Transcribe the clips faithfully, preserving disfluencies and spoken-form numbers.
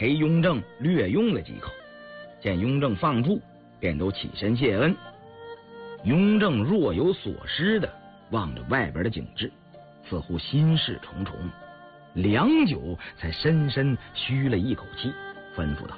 陪雍正略用了几口，见雍正放住，便都起身谢恩。雍正若有所思的望着外边的景致，似乎心事重重，良久才深深吁了一口气，吩咐道：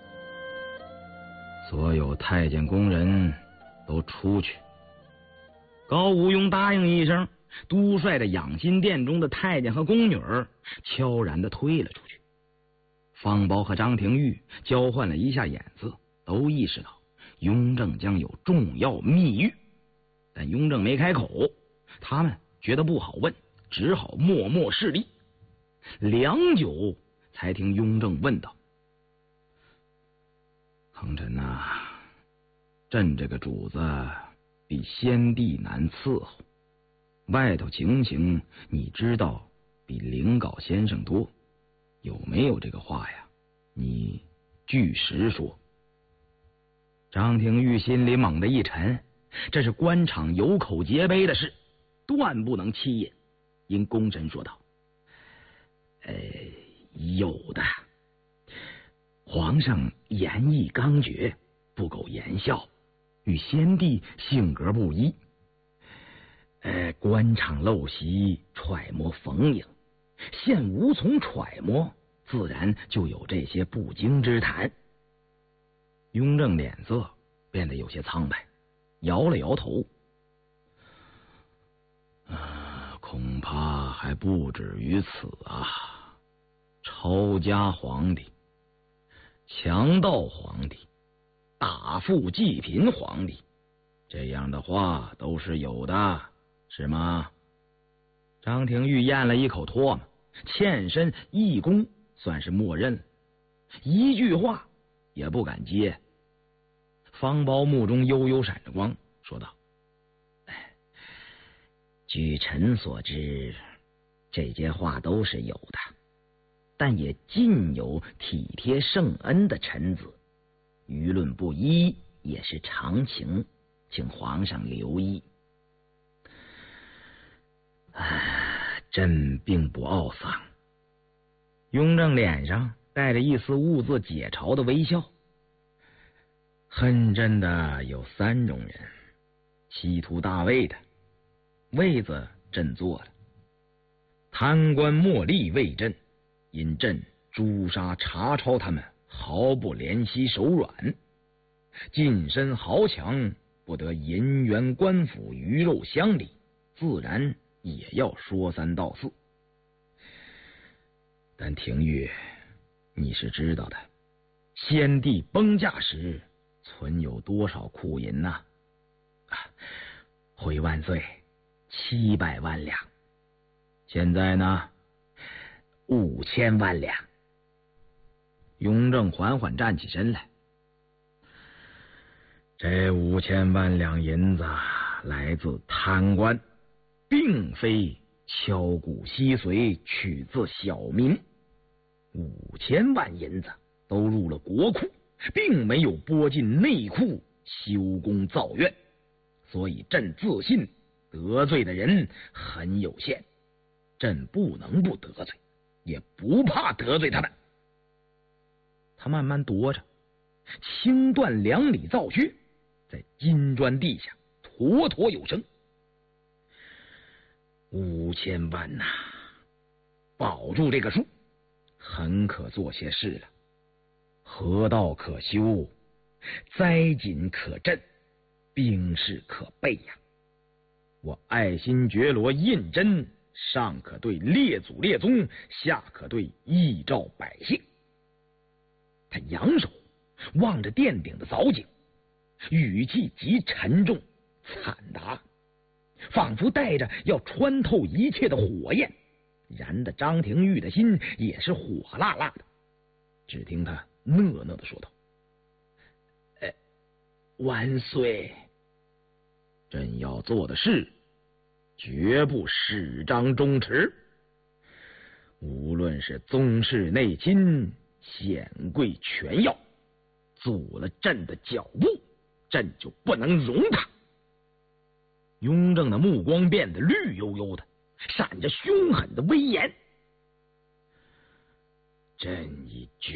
所有太监宫人都出去。高无庸答应一声，都率着养心殿中的太监和宫女儿悄然的退了出去。方苞和张廷玉交换了一下眼色，都意识到雍正将有重要密谕，但雍正没开口，他们觉得不好问，只好默默侍立。良久才听雍正问道：恒臣呐，朕这个主子比先帝难伺候，外头情形你知道比灵镐先生多，有没有这个话呀？你据实说。张廷玉心里猛地一沉，这是官场有口皆碑的事，断不能欺隐，因躬身说道：呃，有的。皇上言意刚决，不苟言笑，与先帝性格不一。呃，官场陋习，揣摩逢迎，现无从揣摩，自然就有这些不经之谈。雍正脸色变得有些苍白，摇了摇头：啊，恐怕还不止于此啊！抄家皇帝、强盗皇帝、大富济贫皇帝，这样的话都是有的，是吗？张廷玉咽了一口唾沫，欠身一躬，算是默认了，一句话也不敢接。方苞目中悠悠闪着光，说道：据臣所知，这些话都是有的，但也尽有体贴圣恩的臣子，舆论不一也是常情，请皇上留意。啊，朕并不懊丧。雍正脸上带着一丝兀自解嘲的微笑。恨朕的有三种人：企图大位的，位子朕做了；贪官墨吏为朕，因朕诛杀查抄他们，毫不怜惜手软；近身豪强，不得银元官府鱼肉乡里，自然也要说三道四。但廷玉，你是知道的，先帝崩驾时存有多少库银呐、啊？回万岁，七百万两。现在呢，五千万两。雍正缓缓站起身来。这五千万两银子来自贪官，并非敲骨吸髓取自小民。五千万银子都入了国库，并没有拨进内库修宫造院，所以朕自信得罪的人很有限，朕不能不得罪，也不怕得罪他们。他慢慢踱着，轻断两里造穴，在金砖地下妥妥有声。五千万呐、啊，保住这个数，很可做些事了。河道可修，灾锦可镇，兵士可备呀、啊！我爱新觉罗胤禛，上可对列祖列宗，下可对亿兆百姓。他扬手望着殿顶的藻井，语气极沉重惨达，仿佛带着要穿透一切的火焰，燃得张廷玉的心也是火辣辣的。只听他讷讷的说道：哎，万岁，朕要做的事绝不始张终迟，无论是宗室内亲、显贵权要，阻了朕的脚步，朕就不能容他。雍正的目光变得绿油油的，闪着凶狠的威严。朕已决